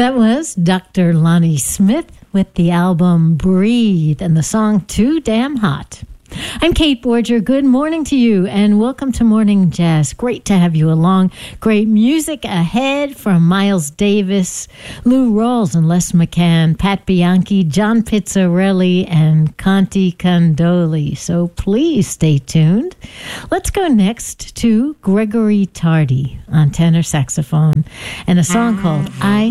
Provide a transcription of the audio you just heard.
That was Dr. Lonnie Smith with the album Breathe and the song Too Damn Hot. I'm Kate Borger. Good morning to you and welcome to Morning Jazz. Great to have you along. Great music ahead from Miles Davis, Lou Rawls and Les McCann, Pat Bianchi, John Pizzarelli, and Conti Condoli. So please stay tuned. Let's go next to Gregory Tardy on tenor saxophone and a song called I